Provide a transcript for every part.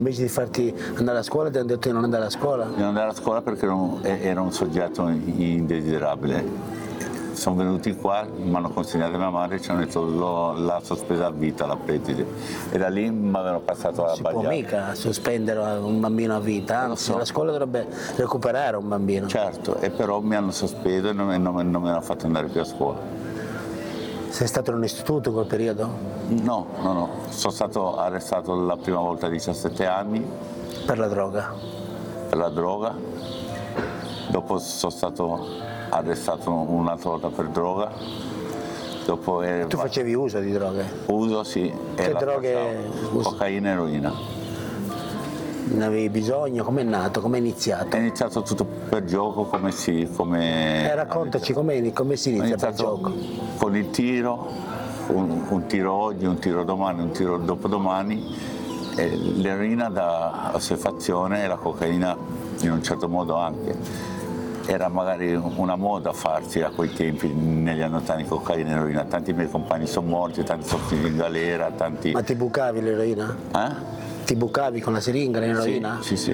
Invece di farti andare a scuola ti hanno detto di non andare a scuola? Di non andare a scuola perché era un soggetto indesiderabile. Sono venuti qua, mi hanno consegnato mia madre e ci hanno detto la sospesa a vita, la preside. E da lì mi avevano passato alla Si può mica sospendere un bambino a vita, anzi la scuola dovrebbe recuperare un bambino. Certo, e però mi hanno sospeso e non mi hanno fatto andare più a scuola. Sei stato in un istituto in quel periodo? No, sono stato arrestato la prima volta a 17 anni. Per la droga? Per la droga, dopo sono stato arrestato un'altra volta per droga. Dopo tu facevi uso di droghe? Uso, sì. Che droghe? Cocaina e eroina. Ne avevi bisogno? Com'è nato? Com'è iniziato? È iniziato tutto per gioco, raccontaci come si inizia per gioco. Con il tiro, un tiro oggi, un tiro domani, un tiro dopodomani. L'eroina dà assuefazione e la cocaina in un certo modo anche. Era magari una moda farsi a quei tempi, negli anni 80, cocaina e eroina. Tanti miei compagni sono morti, tanti sono finiti in galera, tanti... Ma ti bucavi l'eroina? Ti bucavi con la siringa l'eroina? Sì.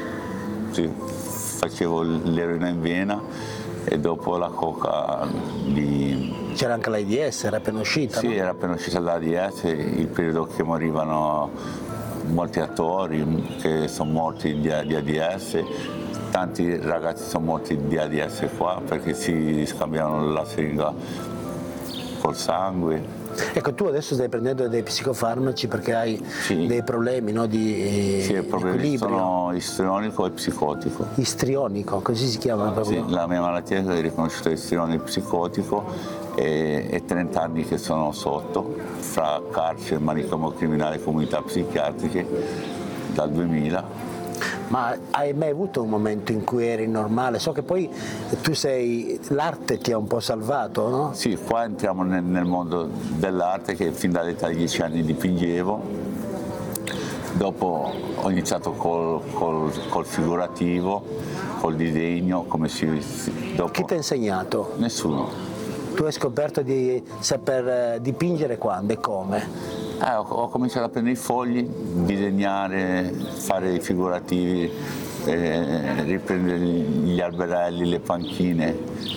Facevo l'eroina in vena e dopo la coca di... C'era anche l'AIDS, era appena uscita? Sì, no? era appena uscita l'AIDS, il periodo che morivano molti attori che sono morti di AIDS, tanti ragazzi sono morti di AIDS qua perché si scambiavano la siringa col sangue. Ecco, tu adesso stai prendendo dei psicofarmaci perché hai dei problemi, no, di i problemi equilibrio. Sono istrionico e psicotico. Istrionico, così si chiama proprio? Sì, la mia malattia è riconosciuta istrionico e psicotico e 30 anni che sono sotto, fra carcere, manicomio criminale e comunità psichiatriche dal 2000. Ma hai mai avuto un momento in cui eri normale? So che poi l'arte ti ha un po' salvato, no? Sì, qua entriamo nel mondo dell'arte che fin dall'età di 10 anni dipingevo, dopo ho iniziato col figurativo, col disegno, dopo... Chi ti ha insegnato? Nessuno. Tu hai scoperto di saper dipingere quando e come? Ho cominciato a prendere i fogli, disegnare, fare i figurativi, riprendere gli alberelli, le panchine,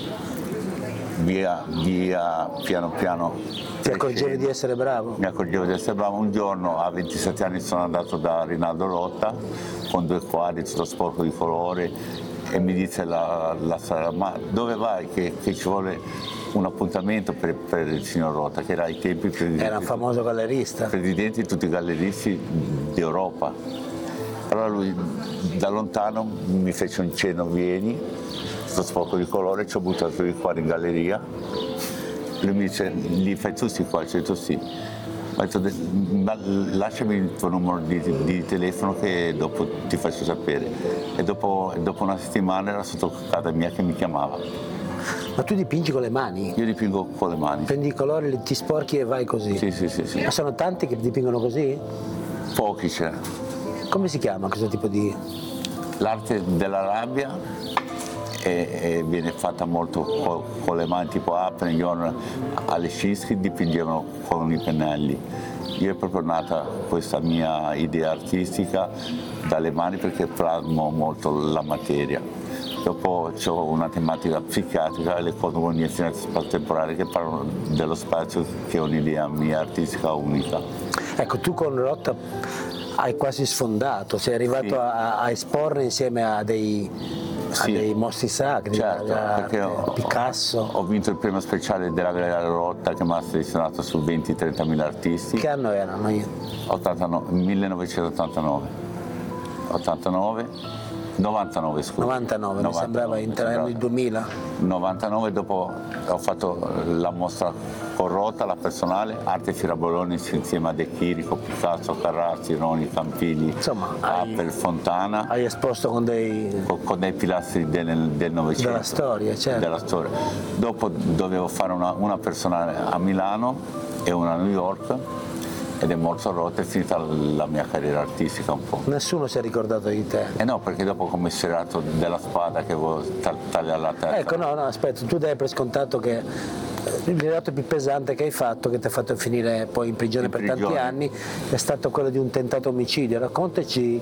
via piano piano. Ti accorgevi di essere bravo? Mi accorgevo di essere bravo. Un giorno a 27 anni sono andato da Rinaldo Rotta con 2 quadri tutto sporco di colore e mi dice la strada, ma dove vai che ci vuole un appuntamento per il signor Rotta, che era ai tempi era un famoso gallerista, presidente di tutti i galleristi d'Europa. Allora lui da lontano mi fece un cenno, vieni, sto sporco di colore, ci ho buttato i quadri in galleria. Lui mi dice, li fai tu sti qua? Ci ho detto sì. Mi ha detto, lasciami il tuo numero di telefono che dopo ti faccio sapere. E dopo una settimana era sotto casa mia che mi chiamava. Ma tu dipingi con le mani? Io dipingo con le mani. Prendi i colori, ti sporchi e vai così? Sì. Ma sono tanti che dipingono così? Pochi c'è. Come si chiama questo tipo di... L'arte della rabbia e viene fatta molto con le mani, tipo Appenion, alle Scischi dipingevano con i pennelli. Io è proprio nata questa mia idea artistica dalle mani perché plasmo molto la materia. Dopo ho una tematica psichiatrica e le cosmogonie spazio-temporali che parlano dello spazio, che è un'idea mia artistica unica. Ecco, tu con Rotta hai quasi sfondato, sei arrivato a esporre insieme a dei mostri sacri, certo, perché Picasso. Ho vinto il premio speciale della Galleria Rotta che mi ha selezionato su 20-30 mila artisti. Che anno erano? 99, scusa. 99, mi sembrava interno il 2000. 99, dopo ho fatto la mostra con Rotta, la personale, Arte Firaboloni insieme a De Chirico, Picasso, Carracci, Roni, Campigli, insomma, Appel, Fontana. Hai esposto con dei pilastri del Novecento. Della storia, certo. Della storia. Dopo dovevo fare una personale a Milano e una a New York. Ed è morto Rotta, è finita la mia carriera artistica un po'. Nessuno si è ricordato di te? No, perché dopo ho commissariato della spada che avevo tagliato la testa. Ecco, no, aspetta, tu dai per scontato che Il reato più pesante che hai fatto, che ti ha fatto finire poi in prigione per tanti anni, è stato quello di un tentato omicidio. Raccontaci